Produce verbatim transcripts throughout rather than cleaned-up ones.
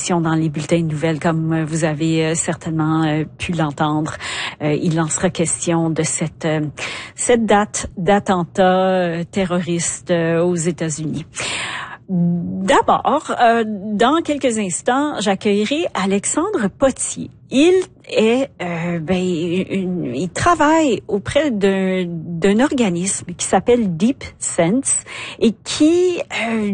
questions dans les bulletins de nouvelles, comme vous avez euh, certainement euh, pu l'entendre. Euh, il en sera question de cette euh, cette date d'attentat euh, terroriste euh, aux États-Unis. D'abord, euh, dans quelques instants, j'accueillerai Alexandre Potier. Il est, euh, ben, une, il travaille auprès d'un, d'un organisme qui s'appelle Deep Sense et qui euh,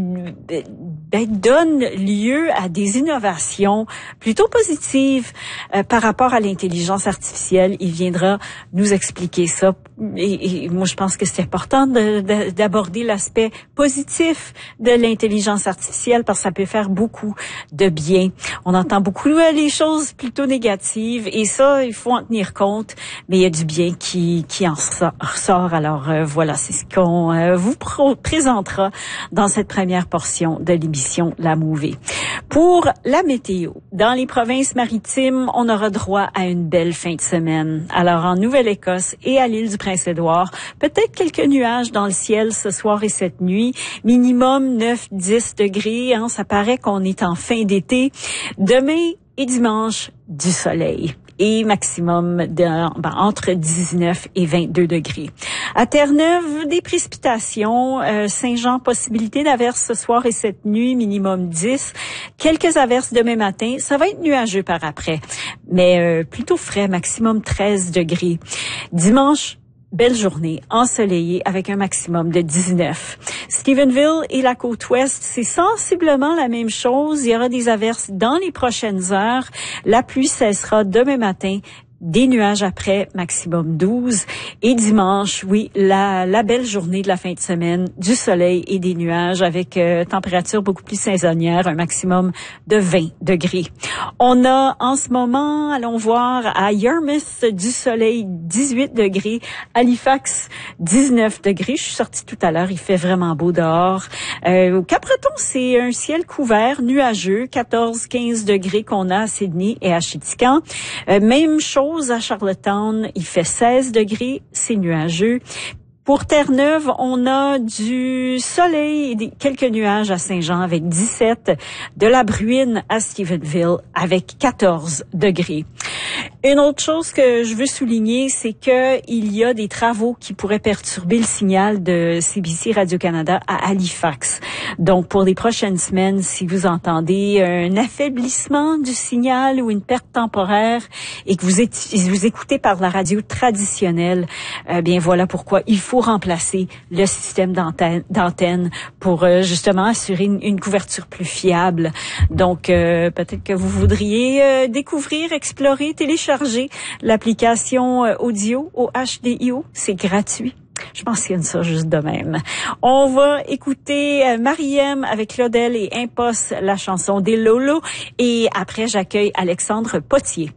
ben, donne lieu à des innovations plutôt positives euh, par rapport à l'intelligence artificielle. Il viendra nous expliquer ça. Et, et moi, je pense que c'est important de, de, d'aborder l'aspect positif de l'intelligence artificielle parce que ça peut faire beaucoup de bien. On entend beaucoup euh, les choses plutôt négatives. Et ça, il faut en tenir compte, mais il y a du bien qui qui en ressort. Alors euh, voilà, c'est ce qu'on euh, vous pro- présentera dans cette première portion de l'émission La Mouvée. Pour la météo, dans les provinces maritimes, on aura droit à une belle fin de semaine. Alors en Nouvelle-Écosse et à l'île du Prince-Édouard, peut-être quelques nuages dans le ciel ce soir et cette nuit, minimum neuf à dix degrés, hein, ça paraît qu'on est en fin d'été. Demain et dimanche, du soleil et maximum de, ben, entre dix-neuf et vingt-deux degrés. À Terre-Neuve, des précipitations. Euh, Saint-Jean, possibilité d'averses ce soir et cette nuit, minimum dix. Quelques averses demain matin. Ça va être nuageux par après, mais euh, plutôt frais, maximum treize degrés. Dimanche, belle journée, ensoleillée avec un maximum de dix-neuf. Stephenville et la côte ouest, c'est sensiblement la même chose. Il y aura des averses dans les prochaines heures. La pluie cessera demain matin. Des nuages après, maximum douze. Et dimanche, oui, la, la belle journée de la fin de semaine, du soleil et des nuages avec euh, température beaucoup plus saisonnière, un maximum de vingt degrés. On a en ce moment, allons voir, à Yarmouth, du soleil, dix-huit degrés. Halifax, dix-neuf degrés. Je suis sortie tout à l'heure, il fait vraiment beau dehors. Euh, au Cap-Breton, c'est un ciel couvert, nuageux, quatorze à quinze degrés qu'on a à Sydney et à Chitican. Euh, même chose à Charlottetown, il fait seize degrés, c'est nuageux. Pour Terre-Neuve, on a du soleil et des, quelques nuages à Saint-Jean avec dix-sept, de la bruine à Stephenville avec quatorze degrés. Une autre chose que je veux souligner, c'est que il y a des travaux qui pourraient perturber le signal de C B C Radio-Canada à Halifax. Donc, pour les prochaines semaines, si vous entendez un affaiblissement du signal ou une perte temporaire et que vous, êtes, vous écoutez par la radio traditionnelle, euh, bien voilà pourquoi il faut remplacer le système d'antenne, d'antenne pour euh, justement assurer une, une couverture plus fiable. Donc, euh, peut-être que vous voudriez euh, découvrir, explorer, télécharger l'application euh, audio au H D I O. C'est gratuit. Je mentionne ça juste de même. On va écouter euh, Mariem avec Claudel et Impost, la chanson des Lolo. Et après, j'accueille Alexandre Potier.